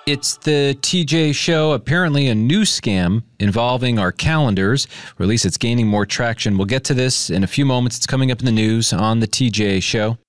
It's the TJ Show, apparently a new scam involving our calendars, or at least it's gaining more traction. We'll get to this in a few moments. It's coming up in the news on the TJ Show.